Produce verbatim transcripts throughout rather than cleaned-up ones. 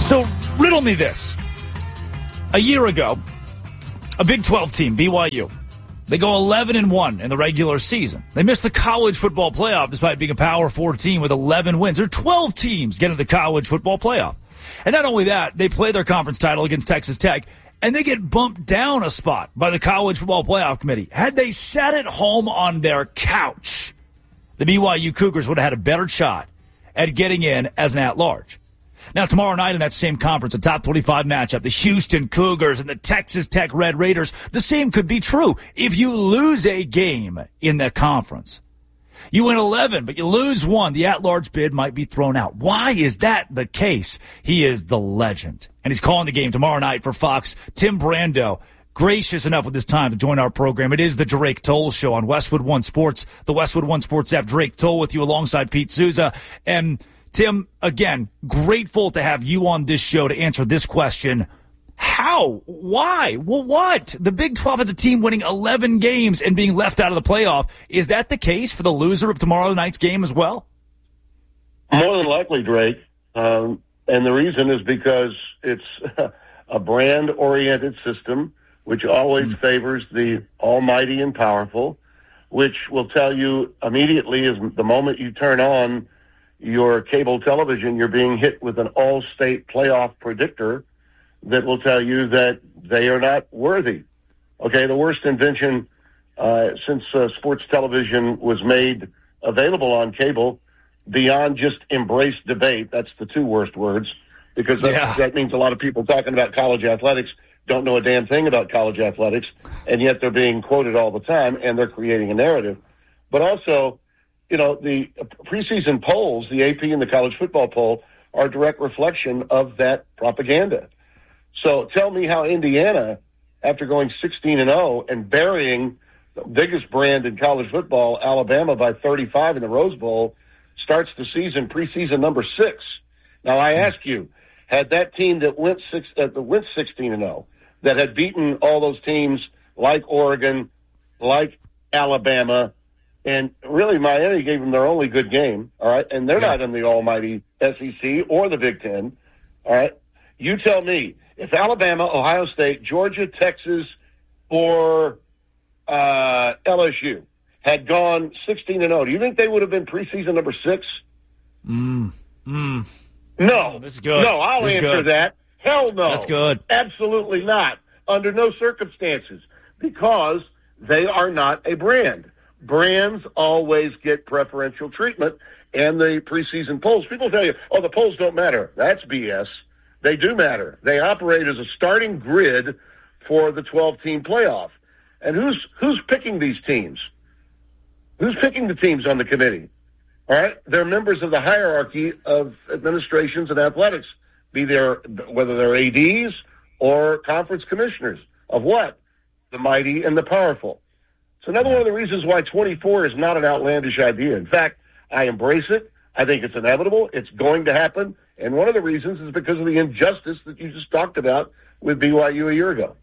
So, riddle me this. A year ago, a Big twelve team, B Y U, they go eleven and one in the regular season. They missed the college football playoff despite being a Power Four team with eleven wins. There are twelve teams getting to the college football playoff. And not only that, they play their conference title against Texas Tech, and they get bumped down a spot by the College Football Playoff Committee. Had they sat at home on their couch, the B Y U Cougars would have had a better shot at getting in as an at-large. Now, tomorrow night in that same conference, a top twenty-five matchup, the Houston Cougars and the Texas Tech Red Raiders, the same could be true if you lose a game in that conference. You win eleven, but you lose one. The at-large bid might be thrown out. Why is that the case? He is the legend, and he's calling the game tomorrow night for Fox. Tim Brando, gracious enough with his time to join our program. It is the Drake Toll Show on Westwood One Sports, the Westwood One Sports app. Drake Toll with you alongside Pete Souza. And Tim, again, grateful to have you on this show to answer this question. How? Why? Well, what? The Big twelve has a team winning eleven games and being left out of the playoff. Is that the case for the loser of tomorrow night's game as well? More than likely, Drake. Um, and the reason is because it's a brand-oriented system which always mm. favors the almighty and powerful, which will tell you immediately is the moment you turn on your cable television, you're being hit with an all-state playoff predictor that will tell you that they are not worthy. Okay, the worst invention uh, since uh, sports television was made available on cable, beyond just embrace debate, that's the two worst words, because that, yeah. that means a lot of people talking about college athletics don't know a damn thing about college athletics, and yet they're being quoted all the time, and they're creating a narrative. But also, you know, the preseason polls, the A P and the college football poll, are a direct reflection of that propaganda. So tell me how Indiana, after going sixteen and oh and burying the biggest brand in college football, Alabama, by thirty-five in the Rose Bowl, starts the season preseason number six. Now, I ask you, had that team that went six, uh, that went sixteen and oh, that had beaten all those teams like Oregon, like Alabama, and really Miami gave them their only good game, all right, and they're yeah. not in the almighty S E C or the Big Ten, all right? You tell me, if Alabama, Ohio State, Georgia, Texas, or uh, L S U had gone sixteen and oh, do you think they would have been preseason number six? Mm. Mm. No. Oh, that's good. No, I'll that's answer good. that. Hell no. That's good. Absolutely not. Under no circumstances. Because they are not a brand. Brands always get preferential treatment, and the preseason polls. People tell you, oh, the polls don't matter. That's B S. They do matter. They operate as a starting grid for the twelve-team playoff. And who's who's picking these teams? Who's picking the teams on the committee? All right? They're members of the hierarchy of administrations and athletics, be there whether they're A Ds or conference commissioners. Of what? The mighty and the powerful. It's another one of the reasons why twenty-four is not an outlandish idea. In fact, I embrace it. I think it's inevitable. It's going to happen. And one of the reasons is because of the injustice that you just talked about with B Y U a year ago.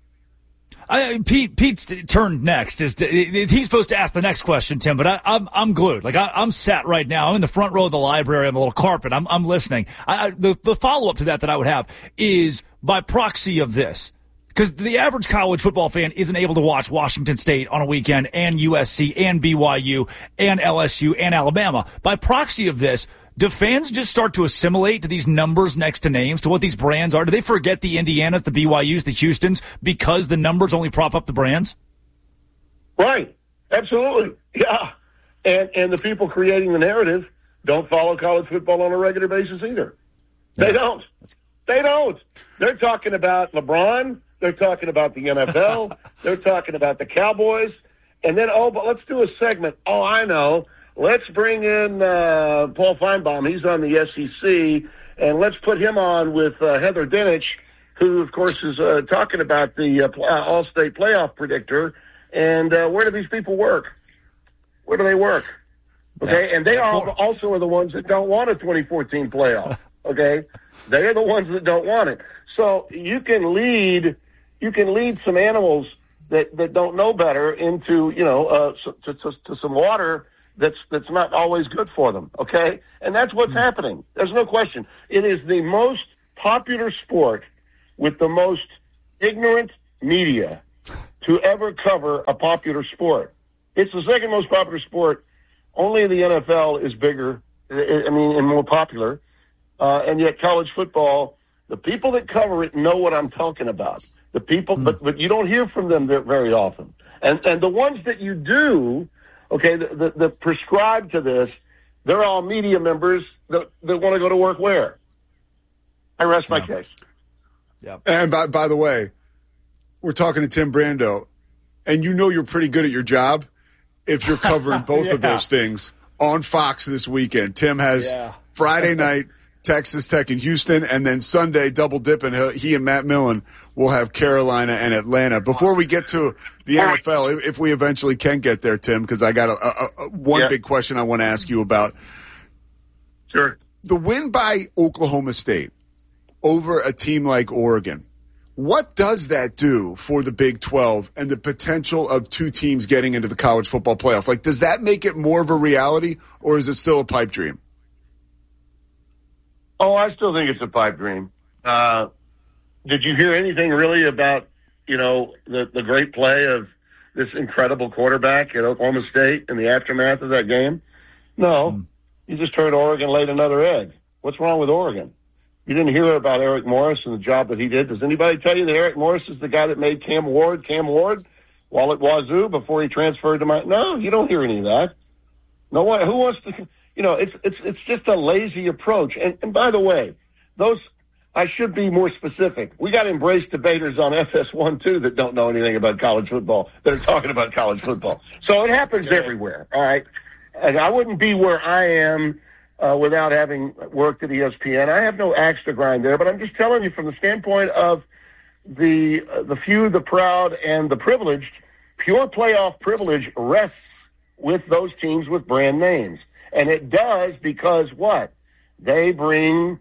I, Pete, Pete's turn next. Is to, he's supposed to ask the next question, Tim, but I, I'm I'm glued. Like I, I'm sat right now. I'm in the front row of the library on the little carpet. I'm I'm listening. I, I, the the follow up to that that I would have is by proxy of this. Because the average college football fan isn't able to watch Washington State on a weekend and U S C and B Y U and L S U and Alabama. By proxy of this, do fans just start to assimilate to these numbers next to names, to what these brands are? Do they forget the Indianas, the B Y Us, the Houstons, because the numbers only prop up the brands? Right. Absolutely. Yeah. And and the people creating the narrative don't follow college football on a regular basis either. They yeah. don't. They don't. They're talking about LeBron. They're talking about the N F L. They're talking about the Cowboys. And then, oh, but let's do a segment. Oh, I know. Let's bring in uh, Paul Feinbaum. He's on the S E C. And let's put him on with uh, Heather Dinich, who, of course, is uh, talking about the uh, All-State playoff predictor. And uh, where do these people work? Where do they work? Okay, and they are also are the ones that don't want a twenty fourteen playoff. Okay, they are the ones that don't want it. So you can lead, you can lead some animals that, that don't know better into you know uh, to, to, to some water that's that's not always good for them. Okay, and that's what's mm-hmm. happening. There's no question. It is the most popular sport with the most ignorant media to ever cover a popular sport. It's the second most popular sport. Only the N F L is bigger, I mean, and more popular. Uh, and yet college football, the people that cover it know what I'm talking about. The people, mm. but, but you don't hear from them very often. And, and the ones that you do, okay, the, the, the prescribed to this, they're all media members that, that want to go to work where? I rest my yeah. case. Yeah. And by, by the way, we're talking to Tim Brando, and you know you're pretty good at your job if you're covering both yeah. of those things on Fox this weekend. Tim has yeah. Friday night, Texas Tech and Houston, and then Sunday, double dipping. He and Matt Millen will have Carolina and Atlanta. Before we get to the N F L, if we eventually can get there, Tim, because I got a, a, a, one yeah. big question I want to ask you about. Sure. The win by Oklahoma State over a team like Oregon, what does that do for the Big twelve and the potential of two teams getting into the college football playoff? Like, does that make it more of a reality, or is it still a pipe dream? Oh, I still think it's a pipe dream. Uh, did you hear anything really about, you know, the, the great play of this incredible quarterback at Oklahoma State in the aftermath of that game? No. Mm. You just heard Oregon laid another egg. What's wrong with Oregon? You didn't hear about Eric Morris and the job that he did. Does anybody tell you that Eric Morris is the guy that made Cam Ward Cam Ward while at Wazoo before he transferred to my? No, you don't hear any of that. No one. Who wants to? You know, it's it's it's just a lazy approach. And and by the way, those I should be more specific. We got embrace debaters on F S one too that don't know anything about college football that are talking about college football. So it happens everywhere. All right, and I wouldn't be where I am. Uh, without having worked at E S P N. I have no axe to grind there, but I'm just telling you from the standpoint of the uh, the few, the proud, and the privileged, pure playoff privilege rests with those teams with brand names. And it does because what? They bring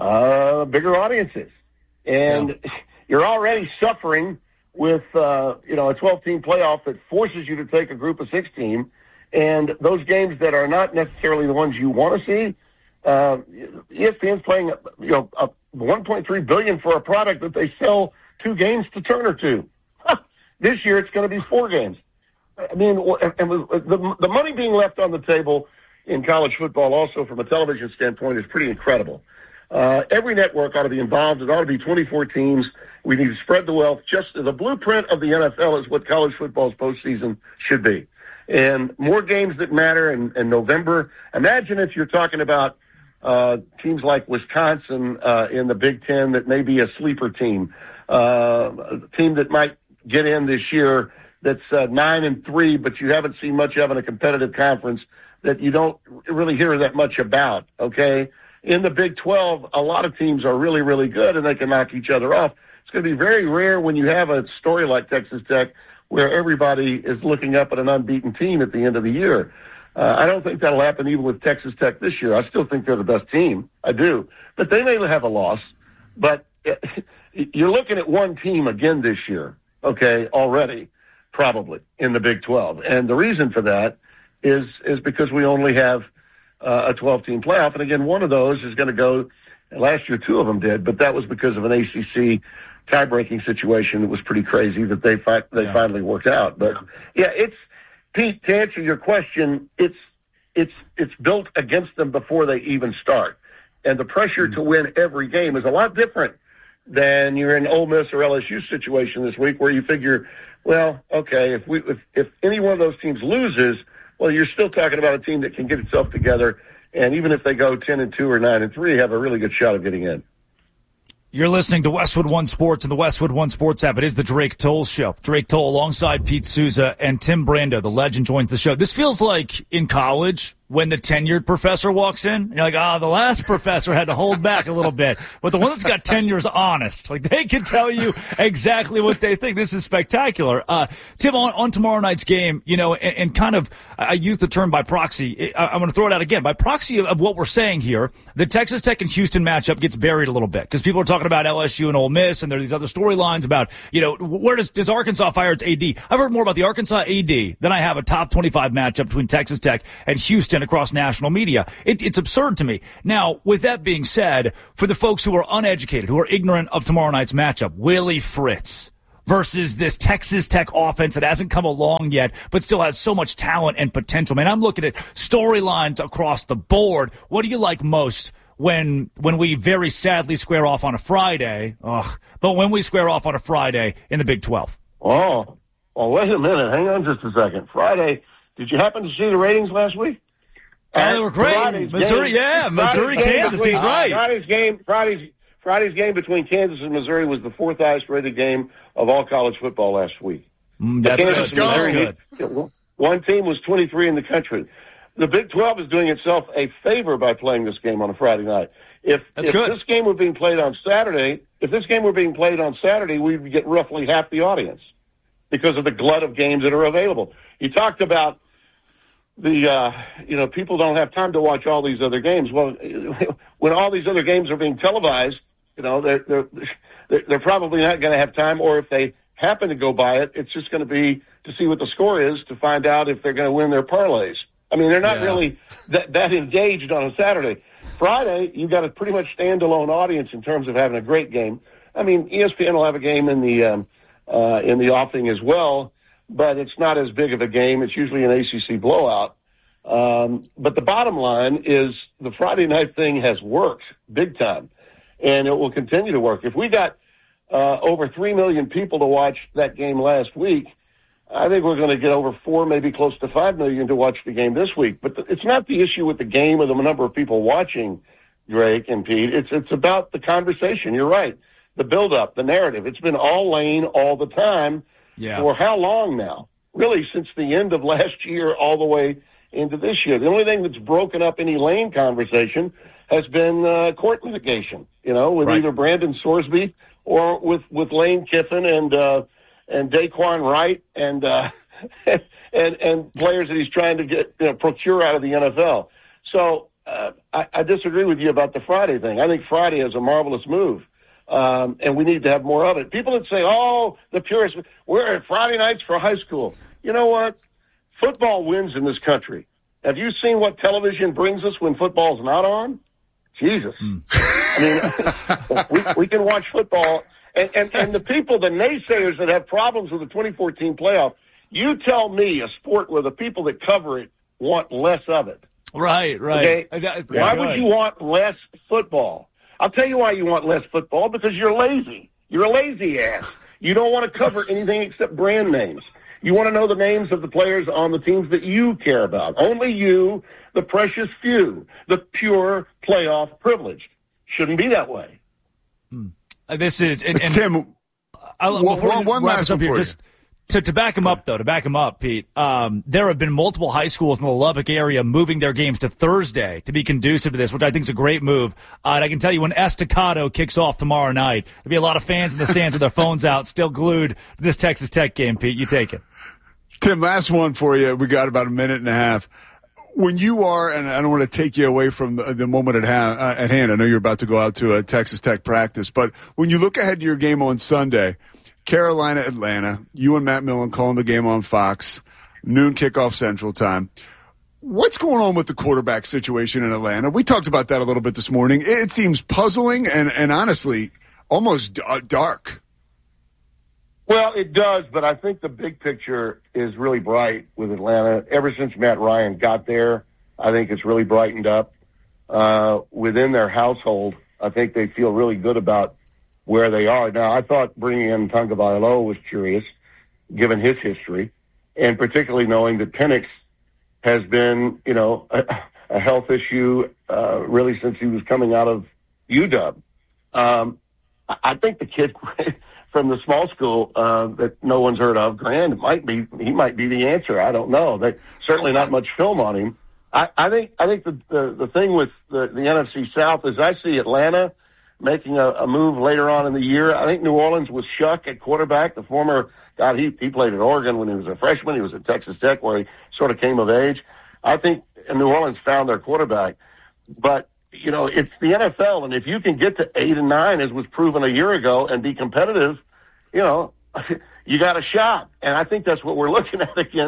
uh, bigger audiences. And yeah. you're already suffering with uh, you know a twelve-team playoff that forces you to take a group of six team. And those games that are not necessarily the ones you want to see, uh, E S P N's playing, you know, a one point three billion dollars for a product that they sell two games to Turner to. This year, it's going to be four games. I mean, and the the money being left on the table in college football, also from a television standpoint, is pretty incredible. Uh, every network ought to be involved. It ought to be twenty-four teams. We need to spread the wealth. Just the blueprint of the N F L is what college football's postseason should be. And more games that matter in, in November. Imagine if you're talking about uh, teams like Wisconsin uh, in the Big Ten that may be a sleeper team, uh, a team that might get in this year that's uh, nine and three, but you haven't seen much of in a competitive conference that you don't really hear that much about. Okay, in the Big twelve, a lot of teams are really, really good and they can knock each other off. It's going to be very rare when you have a story like Texas Tech where everybody is looking up at an unbeaten team at the end of the year. Uh, I don't think that'll happen even with Texas Tech this year. I still think they're the best team. I do. But they may have a loss. But you're looking at one team again this year, okay, already, probably, in the Big twelve. And the reason for that is is because we only have uh, a twelve-team playoff. And, again, one of those is going to go – last year two of them did, but that was because of an A C C – tie-breaking situation that was pretty crazy that they fi- they yeah. finally worked out. But yeah, it's Pete. To answer your question, it's it's it's built against them before they even start, and the pressure mm-hmm. to win every game is a lot different than you're in Ole Miss or L S U situation this week, where you figure, well, okay, if we if, if any one of those teams loses, well, you're still talking about a team that can get itself together, and even if they go ten and two or nine and three, have a really good shot of getting in. You're listening to Westwood One Sports and the Westwood One Sports app. It is the Drake Toll Show. Drake Toll alongside Pete Souza and Tim Brando, the legend, joins the show. This feels like in college when the tenured professor walks in. You're like, ah, oh, the last professor had to hold back a little bit. But the one that's got tenure is honest. Like, they can tell you exactly what they think. This is spectacular. Uh, Tim, on, on tomorrow night's game, you know, and, and kind of, I use the term by proxy. I, I'm going to throw it out again. By proxy of, of what we're saying here, the Texas Tech and Houston matchup gets buried a little bit because people are talking about L S U and Ole Miss, and there are these other storylines about, you know, where does, does Arkansas fire its A D? I've heard more about the Arkansas A D than I have a top twenty-five matchup between Texas Tech and Houston. content across national media. It, it's absurd to me. Now, with that being said, for the folks who are uneducated, who are ignorant of tomorrow night's matchup, Willie Fritz versus this Texas Tech offense that hasn't come along yet, but still has so much talent and potential. Man, I'm looking at storylines across the board. What do you like most when when we very sadly square off on a Friday? Ugh, but when we square off on a Friday in the Big twelve? Oh, well, wait a minute. Hang on just a second. Friday, did you happen to see the ratings last week? Oh, uh, they were great. Friday's Missouri, game, yeah, Missouri, Kansas. He's right. Friday's game, Friday's Friday's game between Kansas and Missouri was the fourth highest rated game of all college football last week. Mm, that's, that's, good. that's good. One team was twenty-three in the country. The Big twelve is doing itself a favor by playing this game on a Friday night. If, if this game were being played on Saturday, if this game were being played on Saturday, we'd get roughly half the audience because of the glut of games that are available. You talked about the, uh, you know, people don't have time to watch all these other games. Well, when all these other games are being televised, you know, they're, they're, they're probably not going to have time, or if they happen to go by it, it's just going to be to see what the score is to find out if they're going to win their parlays. I mean, they're not yeah. really that, that engaged on a Saturday. Friday, you've got a pretty much standalone audience in terms of having a great game. I mean, E S P N will have a game in the um, uh, in the offing as well, but it's not as big of a game. It's usually an A C C blowout. Um, but the bottom line is the Friday night thing has worked big time, and it will continue to work. If we got uh, over three million people to watch that game last week, I think we're going to get over four, maybe close to five million to watch the game this week. But the, it's not the issue with the game or the number of people watching, Drake and Pete. It's it's about the conversation. You're right. The build-up, the narrative. It's been all Lane all the time. Yeah. For how long now? Really, since the end of last year all the way into this year. The only thing that's broken up any Lane conversation has been uh, court litigation, you know, with right. either Brandon Sorsby or with, with Lane Kiffin and uh, and Daquan Wright and, uh, and and players that he's trying to get you know, procure out of the N F L. So uh, I, I disagree with you about the Friday thing. I think Friday is a marvelous move. Um, and we need to have more of it. People that say, oh, the purists, we're at Friday nights for high school. You know what? Football wins in this country. Have you seen what television brings us when football's not on? Jesus. Mm. I mean, we, we can watch football. And, and, and the people, the naysayers that have problems with the twenty fourteen playoff, you tell me a sport where the people that cover it want less of it. Right, right. Okay? Yeah. Why would you want less football? I'll tell you why you want less football, because you're lazy. You're a lazy ass. You don't want to cover anything except brand names. You want to know the names of the players on the teams that you care about. Only you, the precious few, the pure playoff privileged. Shouldn't be that way. Hmm. Uh, this is and, and Tim. I'll, one one, one last one here, for just, you. To, to back him up, though, to back him up, Pete, um, there have been multiple high schools in the Lubbock area moving their games to Thursday to be conducive to this, which I think is a great move. Uh, and I can tell you when Estacado kicks off tomorrow night, there'll be a lot of fans in the stands with their phones out, still glued to this Texas Tech game, Pete. You take it. Tim, last one for you. We got about a minute and a half. When you are, and I don't want to take you away from the, the moment at, ha- uh, at hand, I know you're about to go out to a Texas Tech practice, but when you look ahead to your game on Sunday, Carolina, Atlanta, you and Matt Millen calling the game on Fox, noon kickoff Central Time. What's going on with the quarterback situation in Atlanta? We talked about that a little bit this morning. It seems puzzling and, and honestly almost d- uh, dark. Well, it does, but I think the big picture is really bright with Atlanta. Ever since Matt Ryan got there, I think it's really brightened up. Uh, within their household, I think they feel really good about where they are. Now, I thought bringing in Tagovailoa was curious, given his history, and particularly knowing that Penix has been, you know, a, a health issue uh, really since he was coming out of U W. Um, I think the kid from the small school uh, that no one's heard of, Grand, might be he might be the answer. I don't know. There's certainly not much film on him. I, I think I think the, the the thing with the, the N F C South is I see Atlanta making a, a move later on in the year. I think New Orleans was Shuck at quarterback, the former God, he, he played at Oregon when he was a freshman. He was at Texas Tech where he sort of came of age. I think New Orleans found their quarterback. But, you know, it's the N F L, and if you can get to eight and nine, as was proven a year ago, and be competitive, you know, you got a shot. And I think that's what we're looking at again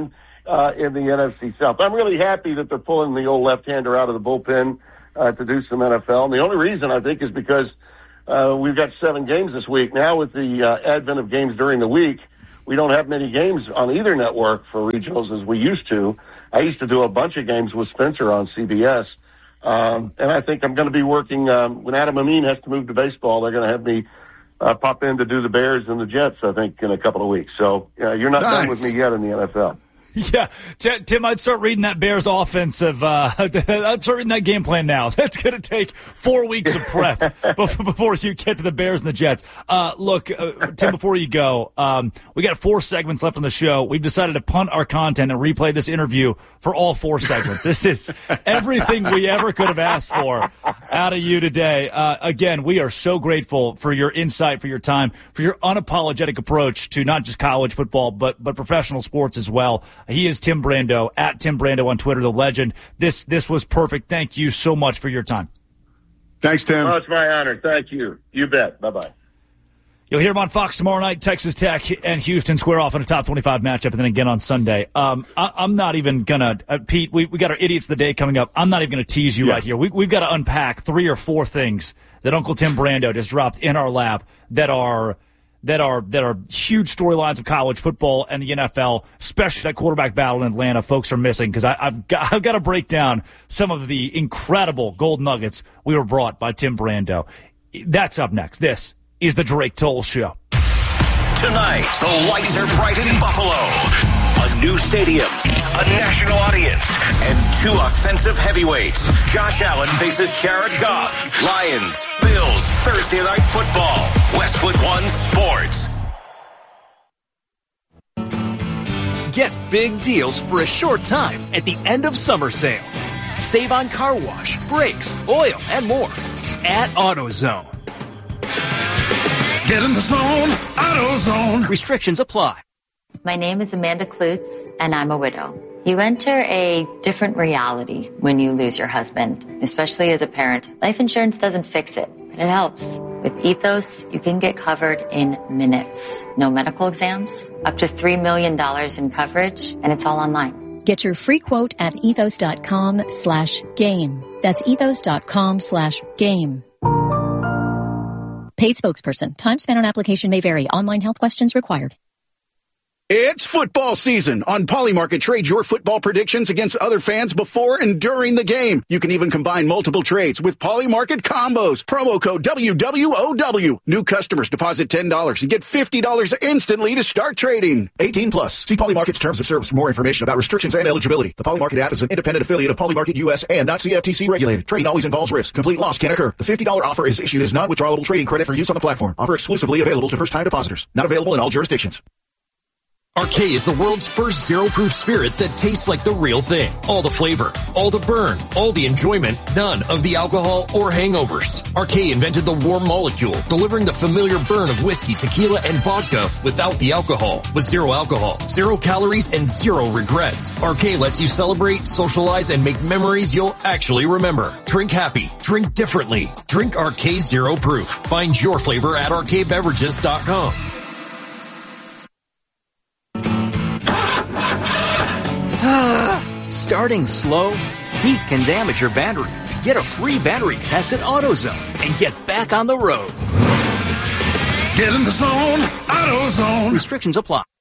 uh, in the N F C South. I'm really happy that they're pulling the old left-hander out of the bullpen uh, to do some N F L. And the only reason, I think, is because uh, we've got seven games this week. Now with the uh, advent of games during the week, we don't have many games on either network for regionals as we used to. I used to do a bunch of games with Spencer on C B S. Um, and I think I'm going to be working, um, when Adam Amin has to move to baseball, they're going to have me uh, pop in to do the Bears and the Jets, I think, in a couple of weeks. So uh, you're not nice. done with me yet in the N F L. Yeah, T- Tim, I'd start reading that Bears offensive. Uh, I'd start reading that game plan now. That's going to take four weeks of prep before you get to the Bears and the Jets. Uh, look, uh, Tim, before you go, um, we got four segments left on the show. We've decided to punt our content and replay this interview for all four segments. This is everything we ever could have asked for out of you today. Uh, again, we are so grateful for your insight, for your time, for your unapologetic approach to not just college football, but but professional sports as well. He is Tim Brando, at Tim Brando on Twitter, the legend. This this was perfect. Thank you so much for your time. Thanks, Tim. Oh, it's my honor. Thank you. You bet. Bye-bye. You'll hear him on Fox tomorrow night. Texas Tech and Houston square off in a top twenty-five matchup, and then again on Sunday. Um, I, I'm not even going to, uh, Pete, we, we got our Idiots of the Day coming up. I'm not even going to tease you yeah. right here. We, we've got to unpack three or four things that Uncle Tim Brando just dropped in our lap that are – that are that are huge storylines of college football and the N F L, especially that quarterback battle in Atlanta. Folks are missing because I've got, I've got to break down some of the incredible gold nuggets we were brought by Tim Brando. That's up next. This is the Drake Toll Show. Tonight, the lights are bright in Buffalo. A new stadium, a national audience, and two offensive heavyweights. Josh Allen faces Jared Goff. Lions, Bills, Thursday Night Football. Westwood One Sports. Get big deals for a short time at the end of summer sale. Save on car wash, brakes, oil, and more at AutoZone. Get in the zone, AutoZone. Restrictions apply. My name is Amanda Klutz, and I'm a widow. You enter a different reality when you lose your husband, especially as a parent. Life insurance doesn't fix it, but it helps. With Ethos, you can get covered in minutes. No medical exams, up to three million dollars in coverage, and it's all online. Get your free quote at ethos.com slash game. That's ethos.com slash game. Paid spokesperson. Time spent on application may vary. Online health questions required. It's football season. On Polymarket, trade your football predictions against other fans before and during the game. You can even combine multiple trades with Polymarket combos. Promo code W W O W. New customers deposit ten dollars and get fifty dollars instantly to start trading. eighteen plus. See Polymarket's terms of service for more information about restrictions and eligibility. The Polymarket app is an independent affiliate of Polymarket U S and not C F T C regulated. Trading always involves risk. Complete loss can occur. The fifty dollars offer is issued as non-withdrawable trading credit for use on the platform. Offer exclusively available to first-time depositors. Not available in all jurisdictions. Arcade is the world's first zero-proof spirit that tastes like the real thing. All the flavor, all the burn, all the enjoyment, none of the alcohol or hangovers. Arcade invented the warm molecule, delivering the familiar burn of whiskey, tequila, and vodka without the alcohol. With zero alcohol, zero calories, and zero regrets. Arcade lets you celebrate, socialize, and make memories you'll actually remember. Drink happy. Drink differently. Drink Arcade Zero Proof. Find your flavor at arcade beverages dot com. Starting slow? Heat can damage your battery. Get a free battery test at AutoZone and get back on the road. Get in the zone, AutoZone. Restrictions apply.